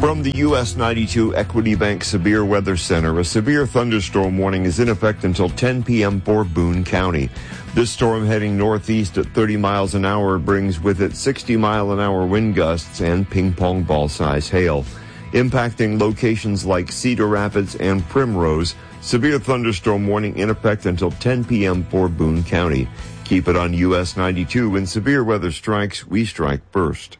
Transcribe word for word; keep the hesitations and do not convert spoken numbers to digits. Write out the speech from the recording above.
From the U S ninety-two Equity Bank Severe Weather Center, a severe thunderstorm warning is in effect until ten p.m. for Boone County. This storm heading northeast at thirty miles an hour brings with it sixty mile an hour wind gusts and ping pong ball size hail. Impacting locations like Cedar Rapids and Primrose, severe thunderstorm warning in effect until ten p.m. for Boone County. Keep it on U S ninety-two. When severe weather strikes, we strike first.